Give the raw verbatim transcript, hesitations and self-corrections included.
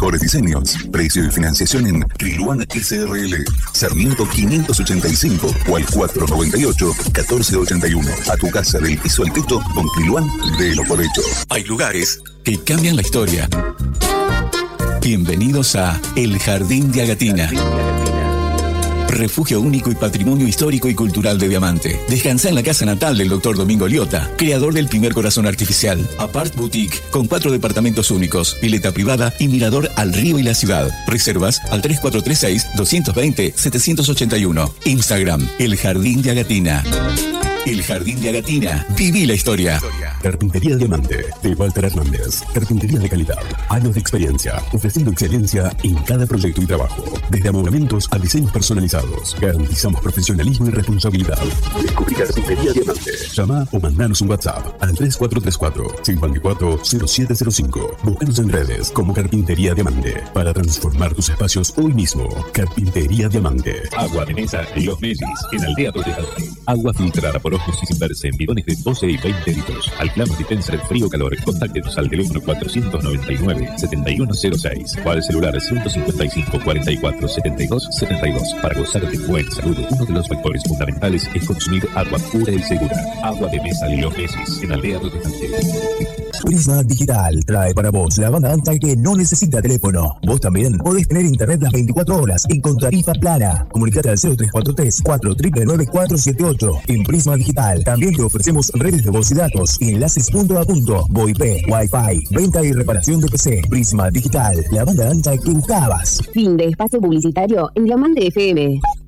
mejores diseños. Precio y financiación en Kriluan S R L. Sarmiento quinientos ochenta y cinco o al cuatro noventa y ocho, catorce ochenta y uno. A tu casa del piso al techo con Kriluan de lo por hecho. Hay lugares que cambian la historia. Bienvenidos a El Jardín de Agatina. Refugio único y patrimonio histórico y cultural de Diamante. Descansa en la casa natal del doctor Domingo Liotta, creador del primer corazón artificial. Apart Boutique, con cuatro departamentos únicos, pileta privada y mirador al río y la ciudad. Reservas al tres cuatro tres seis, dos dos cero, siete ocho uno. Instagram, El Jardín de Agatina. El Jardín de Agatina. Viví la historia. Carpintería Diamante, de Walter Hernández. Carpintería de calidad. Años de experiencia, ofreciendo excelencia en cada proyecto y trabajo. Desde amoblamientos a diseños personalizados. Garantizamos profesionalismo y responsabilidad. Descubrí Carpintería Diamante. Llama o mandanos un WhatsApp al tres cuatro tres cuatro, cinco cuatro cero siete cero cinco. Búscanos en redes como Carpintería Diamante para transformar tus espacios hoy mismo. Carpintería Diamante. Agua de mesa y los Messis en Aldea Protejante. Agua filtrada por ojos y sin verse en bidones de doce y veinte litros. Alclamos dispenser frío-calor. Contáctenos al teléfono cuatrocientos noventa y nueve, setenta y uno cero seis o al celular ciento cincuenta y cinco, cuarenta y cuatro, setenta y dos, setenta y dos. Para gozar de buen salud, uno de los factores fundamentales es consumir agua pura y segura. Agua de mesa y los Messis en Aldea Protejante. Prisma Digital trae para vos la banda ancha que no necesita teléfono. Vos también podés tener internet las veinticuatro horas y con tarifa plana. Comunicate al cero tres cuatro tres, cuatro nueve nueve, cuatro siete ocho. En Prisma Digital también te ofrecemos redes de voz y datos y enlaces punto a punto, VoIP, Wi-Fi, venta y reparación de P C. Prisma Digital, la banda ancha que buscabas. Fin de espacio publicitario en Diamante F M.